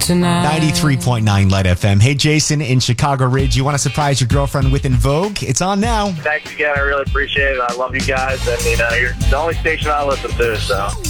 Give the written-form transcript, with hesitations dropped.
tonight. 93.9 Light FM. Hey, Jason in Chicago Ridge, you want to surprise your girlfriend with En Vogue? It's on now. Thanks again. I really appreciate it. I love you guys. And, you're the only station I listen to, so.